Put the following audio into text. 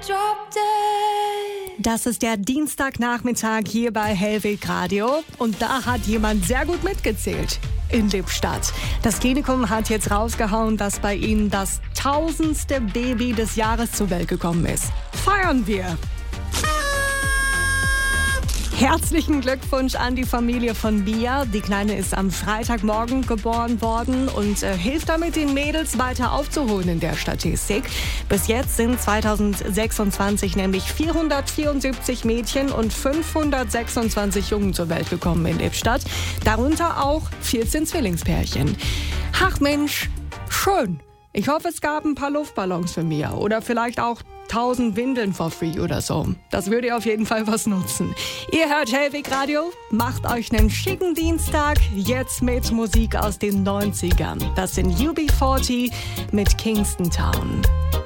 Das ist der Dienstagnachmittag hier bei Hellweg Radio und da hat jemand sehr gut mitgezählt in Lippstadt. Das Klinikum hat jetzt rausgehauen, dass bei ihnen das 1000. Baby des Jahres zur Welt gekommen ist. Feiern wir! Herzlichen Glückwunsch an die Familie von Bia. Die Kleine ist am Freitagmorgen geboren worden und hilft damit, den Mädels weiter aufzuholen in der Statistik. Bis jetzt sind 2026 nämlich 474 Mädchen und 526 Jungen zur Welt gekommen in Lippstadt. Darunter auch 14 Zwillingspärchen. Ach Mensch, schön. Ich hoffe, es gab ein paar Luftballons für Mia oder vielleicht auch 1000 Windeln for free oder so. Das würde ihr auf jeden Fall was nutzen. Ihr hört Hellweg Radio, macht euch einen schicken Dienstag, jetzt mit Musik aus den 90ern. Das sind UB40 mit Kingston Town.